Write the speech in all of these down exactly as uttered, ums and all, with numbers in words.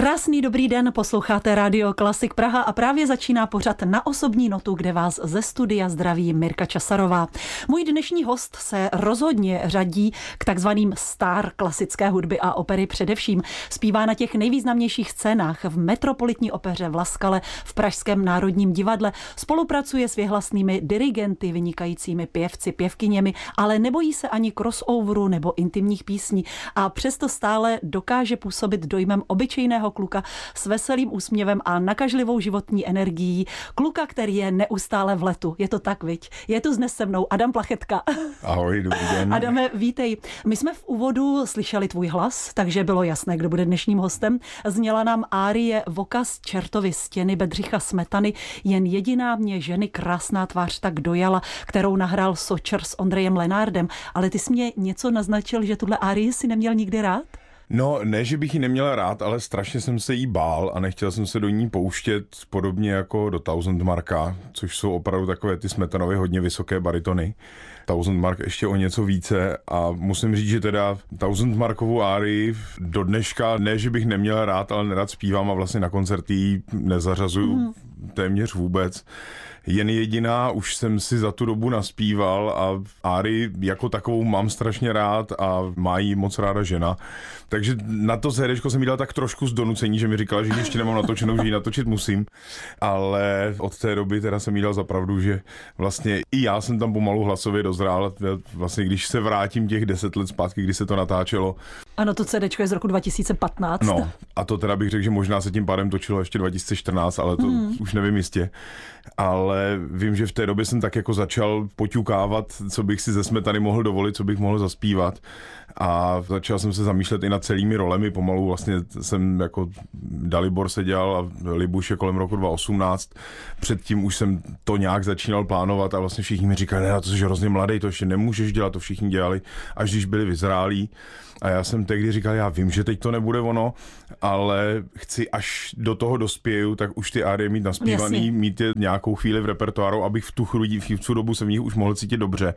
Krásný dobrý den, posloucháte Rádio Klasik Praha a právě začíná pořad Na osobní notu, kde vás ze studia zdraví Mirka Časarová. Můj dnešní host se rozhodně řadí k takzvaným star klasické hudby a opery především. Zpívá na těch nejvýznamnějších scénách v Metropolitní opeře v La Scale, v Pražském národním divadle. Spolupracuje s věhlasnými dirigenty, vynikajícími pěvci, pěvkyněmi, ale nebojí se ani crossoveru nebo intimních písní a přesto stále dokáže působit dojmem obyčejného kluka s veselým úsměvem a nakažlivou životní energií. Kluka, který je neustále v letu. Je to tak, viď? Je tu dnes se mnou Adam Plachetka. Ahoj, dobrý den. Adame, vítej. My jsme v úvodu slyšeli tvůj hlas, takže bylo jasné, kdo bude dnešním hostem. Zněla nám árie Voka z Čertovy stěny Bedřicha Smetany. Jen jediná mě ženy krásná tvář tak dojala, kterou nahrál Sočer s Ondrejem Lenárdem. Ale ty jsi mě něco naznačil, že tuhle árii si neměl nikdy rád? No, ne, že bych ji neměl rád, ale strašně jsem se jí bál a nechtěl jsem se do ní pouštět podobně jako do Tausendmarka, což jsou opravdu takové ty Smetanovy hodně vysoké baritony. Tausendmark ještě o něco více a musím říct, že teda Tausendmarkovou árii do dneška, ne, že bych neměl rád, ale nerad zpívám a vlastně na koncerty ji nezařazuju mm. téměř vůbec. Jen jediná už jsem si za tu dobu naspíval a árii jako takovou mám strašně rád a má jí moc ráda žena. Takže na to zédečko jsem jí dal tak trošku z donucení, že mi říkala, že ještě nemám natočenou, že ji natočit musím. Ale od té doby teda jsem jí dal za pravdu, že vlastně i já jsem tam pomalu hlasově dozrál. Vlastně když se vrátím těch deset let zpátky, kdy se to natáčelo. Ano, to cédečko je z roku dva tisíce patnáct. No a to teda bych řekl, že možná se tím pádem točilo ještě dva tisíce čtrnáct, ale to mm. už nevím jistě. Ale vím, že v té době jsem tak jako začal poťukávat, co bych si ze Smetany mohl dovolit, co bych mohl zaspívat. A začal jsem se zamýšlet i nad celými rolemi. Pomalu vlastně jsem jako Dalibor se dělal a Libuš je kolem roku dva tisíce osmnáct. Předtím už jsem to nějak začínal plánovat a vlastně všichni mi říkali, ne, to jsi hrozně mladý, to ještě nemůžeš dělat, to všichni dělali, až když byli vyzrálí. A já jsem tehdy říkal, já vím, že teď to nebude ono, ale chci, až do toho dospěju, tak už ty árie mít naspívaný, Jasně. mít je nějakou chvíli v repertoáru, abych v tu chvíli, v tu dobu se v nich už mohl cítit dobře.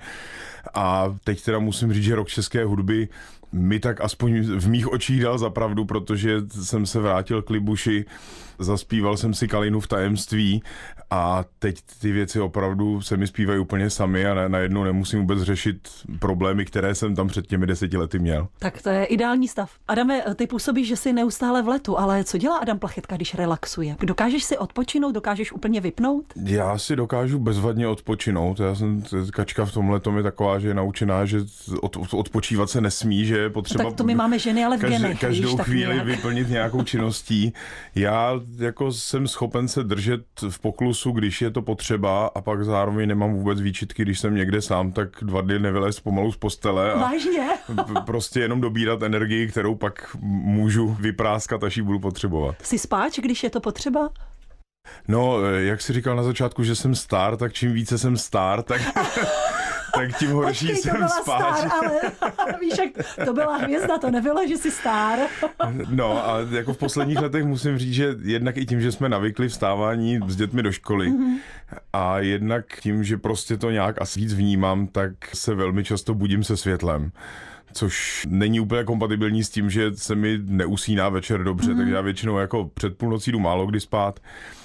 A teď teda musím říct, že rok české hudby mi tak aspoň v mých očích dal za pravdu, protože jsem se vrátil k Libuši, zaspíval jsem si Kalinu v tajemství a teď ty věci opravdu se mi zpívají úplně sami a najednou nemusím vůbec řešit problémy, které jsem tam před těmi deseti lety měl. Tak to je ideální stav. Adame, ty působíš, že jsi neustále v letu, ale co dělá Adam Plachetka, když relaxuje? Dokážeš si odpočinout, dokážeš úplně vypnout? Já si dokážu bezvadně odpočinout. Já jsem, kačka v tomhle tom je taková, že je naučená, že od, odpočívat se nesmí, že je potřeba... Tak to my máme ženy, ale v každý, genech. Každou víš, chvíli nějak. vyplnit nějakou činností. Já jako jsem schopen se držet v poklusu, když je to potřeba a pak zároveň nemám vůbec výčitky, když jsem někde sám, tak dva dny nevylézt pomalu z postele a Vážně? prostě jenom dobírat energii, kterou pak můžu vypráskat, až ji budu potřebovat. Jsi spáč, když je to potřeba? No, jak jsi říkal na začátku, že jsem star, tak čím více jsem star, tak... tak tím horší Počkej, jsem spáč. Star, ale víš, jak to byla hvězda, to nebylo, že jsi star. No a jako v posledních letech musím říct, že jednak i tím, že jsme navykli vstávání s dětmi do školy mm-hmm. a jednak tím, že prostě to nějak asi víc vnímám, tak se velmi často budím se světlem. Což není úplně kompatibilní s tím, že se mi neusíná večer dobře, mm-hmm. takže já většinou jako před půlnocí jdu málo kdy spát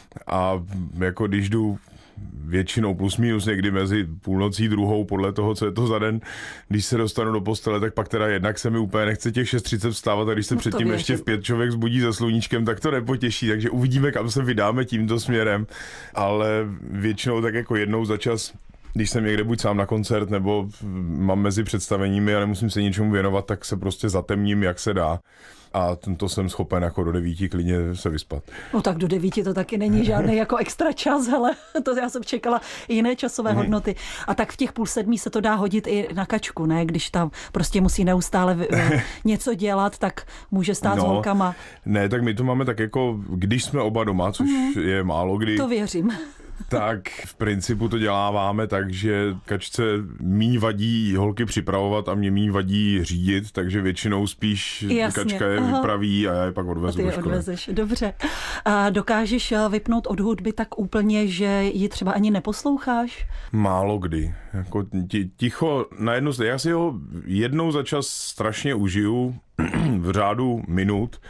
a jako když jdu většinou plus minus někdy mezi půlnocí druhou, podle toho, co je to za den, když se dostanu do postele, tak pak teda jednak se mi úplně nechce těch šest třicet vstávat a když se no předtím ještě v pět člověk zbudí se sluníčkem, tak to nepotěší, takže uvidíme, kam se vydáme tímto směrem, ale většinou tak jako jednou za čas, když jsem někde buď sám na koncert, nebo mám mezi představeními a nemusím se ničemu věnovat, tak se prostě zatemním, jak se dá. A tento jsem schopen jako do devíti klidně se vyspat. No tak do devíti to taky není žádný jako extra čas, hele, to já jsem čekala jiné časové hmm. hodnoty. A tak v těch půl sedmí se to dá hodit i na kačku, ne? Když tam prostě musí neustále něco dělat, tak může stát no, s holkama. Ne, tak my to máme tak jako, když jsme oba doma, což hmm. je málo kdy. To věřím. Tak v principu to děláváme tak, že kačce míň vadí holky připravovat a mě míň vadí řídit, takže většinou spíš Jasně. kačka je Aha. vypraví a já je pak odvezu do školy. Odvezeš, dobře. A dokážeš vypnout od hudby tak úplně, že ji třeba ani neposloucháš? Málo kdy. Jako ticho na jednu, já si ho jednou za čas strašně užiju v řádu minut,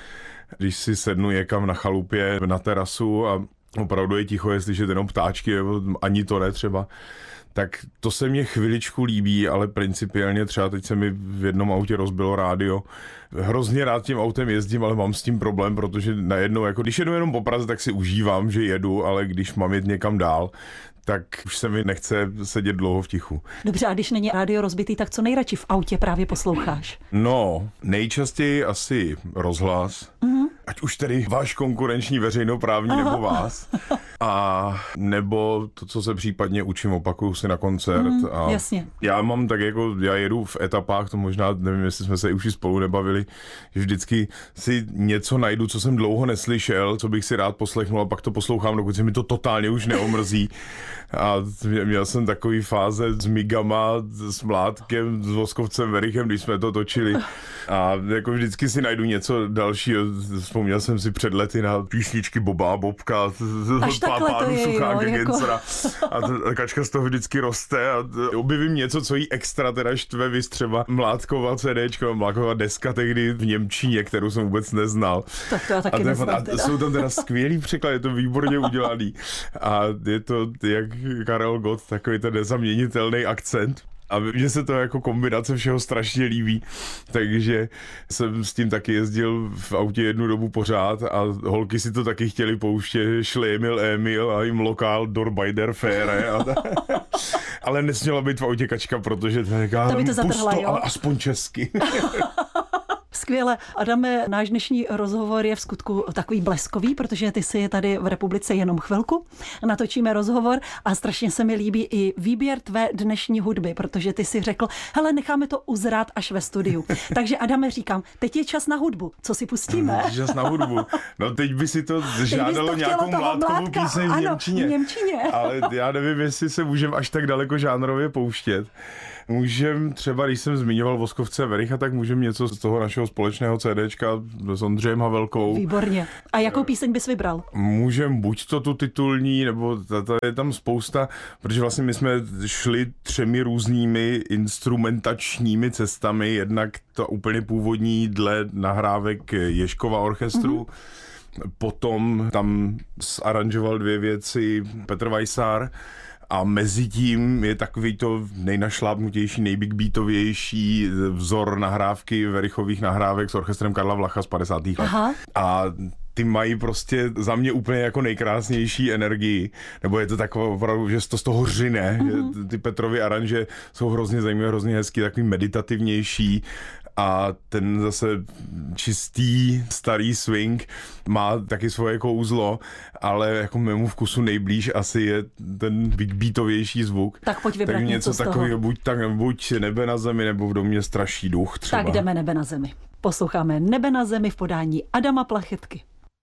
když si sednu někam na chalupě, na terasu a opravdu je ticho, je slyšet jenom ptáčky, nebo ani to ne třeba, tak to se mně chviličku líbí, ale principiálně třeba teď se mi v jednom autě rozbilo rádio. Hrozně rád tím autem jezdím, ale mám s tím problém, protože najednou, jako když jedu jenom po Praze, tak si užívám, že jedu, ale když mám jet někam dál, tak už se mi nechce sedět dlouho v tichu. Dobře, a když není rádio rozbitý, tak co nejradši v autě právě posloucháš? No, nejčastěji asi rozhlas. Mm-hmm. Ať už tedy váš konkurenční veřejnoprávní Aha. nebo vás. A nebo to, co se případně učím, opakuju si na koncert. Mm, a jasně. Já mám tak jako, já jedu v etapách, to možná, nevím, jestli jsme se už i spolu nebavili, že vždycky si něco najdu, co jsem dlouho neslyšel, co bych si rád poslechnul a pak to poslouchám, dokud se mi to totálně už neomrzí. A měl jsem takový fáze s Migama, s Mládkem, s Voskovcem Verichem, když jsme to točili. A jako vždycky si najdu něco dalšího. Vzpomněl jsem si před lety na písničky Boba a Bobka, až takhle to je, jo, jako... A ta kačka z toho vždycky roste a objevím něco, co jí extra teda štve, vys třeba Mládkova CDčko, Mládkova deska tehdy v němčině, kterou jsem vůbec neznal. Tak to já taky a, neznám, a jsou tam teda skvělý překlad, je to výborně udělaný. A je to, jak Karel Gott, takový ten nezaměnitelný akcent. A mně se to jako kombinace všeho strašně líbí, takže jsem s tím taky jezdil v autě jednu dobu pořád a holky si to taky chtěli pouštět, šli Emil Emil a jim lokál Dor bei der Fähre. A ale nesměla být v autě kačka, protože to je to pusto, ale aspoň česky. Skvěle. Adame, náš dnešní rozhovor je v skutku takový bleskový, protože ty si tady v republice jenom chvilku. Natočíme rozhovor a strašně se mi líbí i výběr tvé dnešní hudby, protože ty si řekl, hele, necháme to uzrát až ve studiu. Takže Adame, říkám, teď je čas na hudbu. Co si pustíme? Čas na hudbu. No teď by si to žádalo nějakou Mládkovou píseň v němčině. v němčině. Ale já nevím, jestli se můžeme až tak daleko žánrově pouštět. Můžem třeba, když jsem zmiňoval Voskovce Vericha, tak můžem něco z toho našeho společného CDčka s Ondřejem Havelkou. Výborně. A jakou píseň bys vybral? Můžem buď to tu titulní, nebo to je tam spousta, protože vlastně my jsme šli třemi různými instrumentačními cestami, jednak to úplně původní dle nahrávek Ježkova orchestru, mm-hmm. potom tam zaranžoval dvě věci Petr Weissar, a mezi tím je takový to nejnašlápnutější, nejbigbeatovější vzor nahrávky Verichových nahrávek s orchestrem Karla Vlacha z padesátých let. Aha. A ty mají prostě za mě úplně jako nejkrásnější energii, nebo je to takové opravdu, že to z toho řine, mm-hmm. že ty Petrovy aranže jsou hrozně zajímavé, hrozně hezký, takový meditativnější. A ten zase čistý, starý swing má taky svoje kouzlo, ale jako mému vkusu nejblíž asi je ten big beatovější zvuk. Tak pojď vybrat tak něco, něco z toho. takového, buď, tak, buď Nebe na zemi, nebo V domě straší duch třeba. Tak jdeme Nebe na zemi. Posloucháme Nebe na zemi v podání Adama Plachetky.